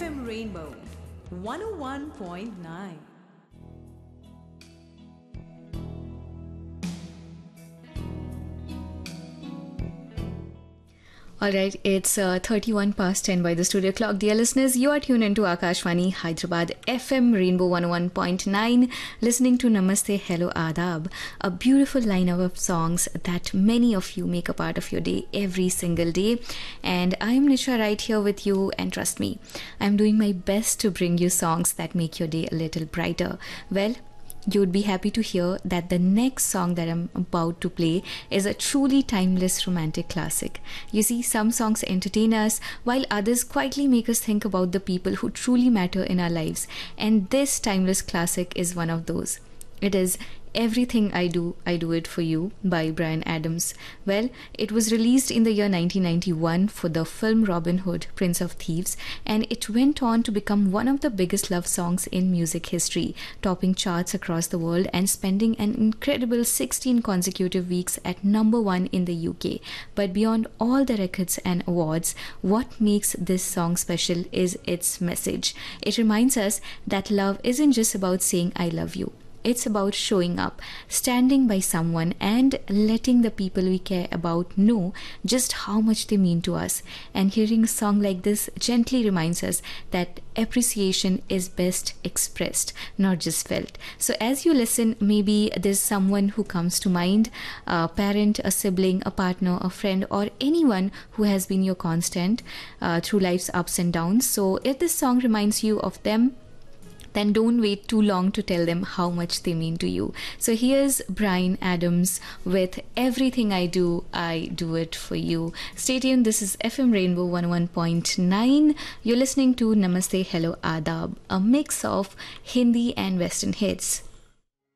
FM Rainbow 101.9. All right, it's 31 past 10 by the studio clock. Dear listeners, you are tuned into Akashvani Hyderabad FM Rainbow 101.9, listening to Namaste Hello Adab, a beautiful lineup of songs that many of you make a part of your day every single day. And I'm Nisha right here with you, and trust me, I'm doing my best to bring you songs that make your day a little brighter. Well, you would be happy to hear that the next song that I'm about to play is a truly timeless romantic classic. You see, some songs entertain us while others quietly make us think about the people who truly matter in our lives. And this timeless classic is one of those. It is Everything I Do It For You by Bryan Adams. Well, it was released in the year 1991 for the film Robin Hood, Prince of Thieves, and it went on to become one of the biggest love songs in music history, topping charts across the world and spending an incredible 16 consecutive weeks at number one in the UK. But beyond all the records and awards, what makes this song special is its message. It reminds us that love isn't just about saying I love you. It's about showing up, standing by someone, and letting the people we care about know just how much they mean to us. And hearing a song like this gently reminds us that appreciation is best expressed, not just felt. So as you listen, maybe there's someone who comes to mind, a parent, a sibling, a partner, a friend, or anyone who has been your constant through life's ups and downs. So if this song reminds you of them, then don't wait too long to tell them how much they mean to you. So here's Bryan Adams with Everything I Do It For You. Stay tuned. This is FM Rainbow 101.9. You're listening to Namaste Hello Adab, a mix of Hindi and Western hits.